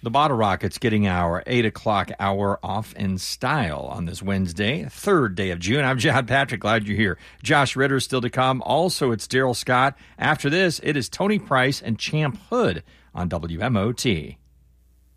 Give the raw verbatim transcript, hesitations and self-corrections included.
The Bottle Rockets getting our eight o'clock hour off in style on this Wednesday, third day of June. I'm John Patrick. Glad you're here. Josh Ritter still to come. Also, it's Daryl Scott. After this, it is Tony Price and Champ Hood on W M O T.